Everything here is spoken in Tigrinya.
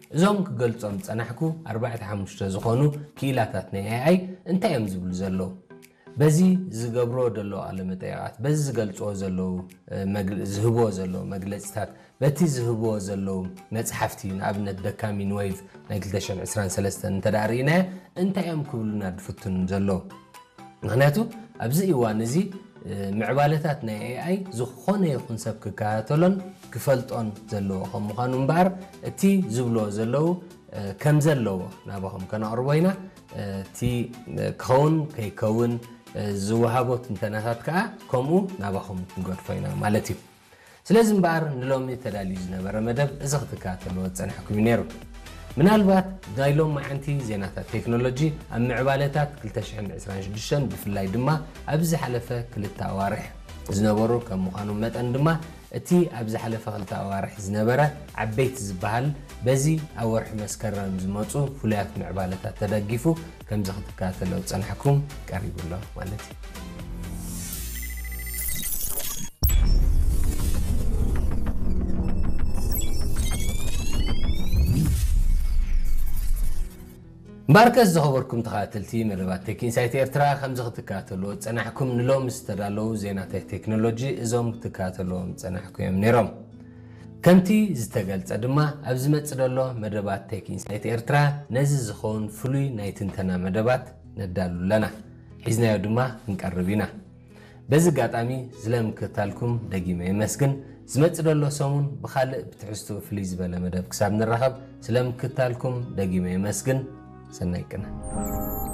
እዞም ክገልጾም ጸናሕኩ 45 ዝኾኑ ኪላታት ናይ AI እንታይ እዮም ዝብሉ ዘለዉ በዚ ዝገብሮ ደሎ አለመጠያት በዚ ዝገልጾ ዘለው ዝህቦ ዘለው መግለጽታት በቲ ዝህቦ ዘለው መጽሐፍቲ ንኣብነት ደካሚን ዌቭ ናይ 2023 እንተዳሪና እንታይም ክብሉና ድፍቱን ዘለው ምክንያቱ ኣብዚ እዋን እዚ ምዕባለታት ናይ AI ዝኾነ ይኹን ሰብ ክካተሎን ክፈልጦን ዘለው ከም ምዃኑ እምበር እቲ ዝብሎ ዘለው ከም ዘለው ናባኹም ከነቅርቦይና እቲ ከውን ከይከውን ዝወሃቦት እንተናታት ከዓ ከምኡ ናባኹም ክንገድፎይና ማለት እዩ ስለዚ እምበር ንሎሚ ተዳልዩ ዝነበረ መደብ እዚ ክትከታተልዎ ጸኒሕኩም ነይሩ ምናልባት ዳይሎም ማዓንቲ ዜናታት ቴክኖሎጂ ኣብ ምዕባለታት 2026 ብፍላይ ድማ ኣብዚ ሓለፈ ክልተ ኣዋርሕ ዝነበሩ ከም ምዃኑ መጠን ድማ እቲ ኣብዚ ሓለፈ ክልተ ኣዋርሕ ዝነበረ ዓበይቲ ዝበሃል በዚ ኣብ ወርሒ መስከረም ዝመጹ ፍሉያት ምዕባለታት ተደጊፉ ከምዚ ክትከታተልዎ ጸኒሕኩም ቀሪቡሎ ማለት እዩ ባርከስ ዝኸበርኩም ተኸታተልቲ መደባት ቴክ ኢንሳይት ኤርትራ ከምዚ ክትከታተልዎ ጸናሕኩም ንሎም ዝተዳለዉ ዜናታት ቴክኖሎጂ እዞም ክትከታተልዎም ጸናሕኩም ነይሮም ከምቲ ዝተገልጸ ድማ ኣብ ዝመጽእ ዘሎ መደባት ቴክ ኢንሳይት ኤርትራ ነዚ ዝኸውን ፍሉይ ናይ ትንተና መደባት ነዳሉለና ሒዝናዮ ድማ ክንቀርብ ኢና በዚ ጋጣሚ ስለምክታልኩም ደጊመ ይመስግን ዝመጽእ ዘሎ ሰሙን ብኻልእ ብትሕዝቶ ፍሉይ ዝበለ መደብ ክሳብ ንራኸብ ስለምክታልኩም ደጊመ ይመስግን سنايكنا